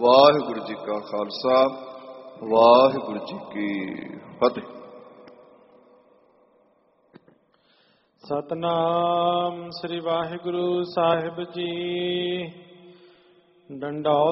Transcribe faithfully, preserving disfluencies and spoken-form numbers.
ਵਾਹਿਗੁਰੂ ਜੀ ਕਾ ਖਾਲਸਾ, ਵਾਹਿਗੁਰੂ ਜੀ ਕੀ ਫਤਿਹ। ਸਤਨਾਮ ਸ੍ਰੀ ਵਾਹਿਗੁਰੂ ਸਾਹਿਬ ਜੀ। ਡੰਡੌਤ